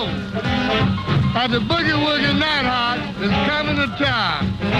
know that the boogie woogie night hot is coming to town.